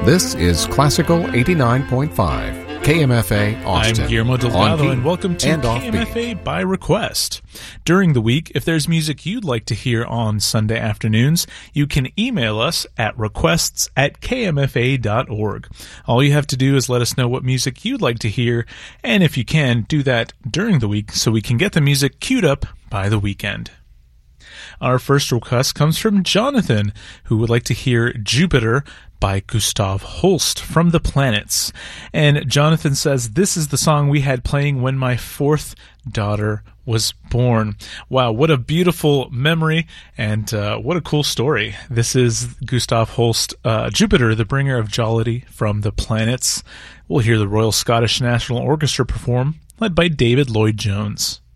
This is Classical 89.5, KMFA Austin. I'm Guillermo Delgado, and welcome to KMFA by Request. During the week, if there's music you'd like to hear on Sunday afternoons, you can email us at requests@kmfa.org. All you have to do is let us know what music you'd like to hear, and if you can, do that during the week so we can get the music queued up by the weekend. Our first request comes from Jonathan, who would like to hear Jupiter by Gustav Holst from The Planets. And Jonathan says, this is the song we had playing when my fourth daughter was born. Wow, what a beautiful memory, and what a cool story. This is Gustav Holst, Jupiter, the bringer of jollity from The Planets. We'll hear the Royal Scottish National Orchestra perform, led by David Lloyd-Jones.